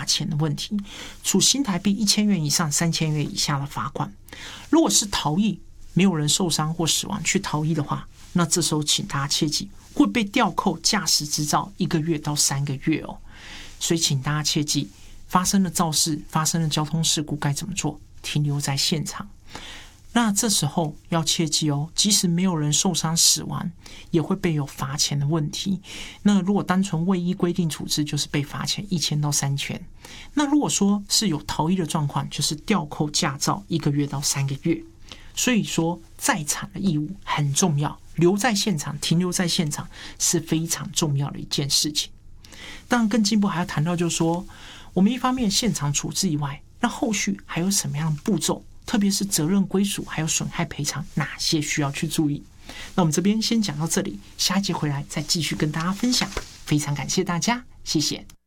钱的问题，处新台币1000元以上3000元以下的罚款。如果是逃逸，没有人受伤或死亡去逃逸的话，那这时候请大家切记会被吊扣驾驶执照1个月到3个月哦。所以请大家切记，发生了肇事、发生了交通事故该怎么做？停留在现场。那这时候要切记哦，即使没有人受伤死亡，也会被有罚钱的问题。那如果单纯未依规定处置，就是被罚钱1000到3000。那如果说是有逃逸的状况，就是吊扣驾照1个月到3个月。所以说，在场的义务很重要，留在现场、停留在现场是非常重要的一件事情。当然，更进一步还要谈到，就是说，我们一方面现场处置以外，那后续还有什么样的步骤？特别是责任归属还有损害赔偿，哪些需要去注意？那我们这边先讲到这里，下一节回来再继续跟大家分享。非常感谢大家，谢谢。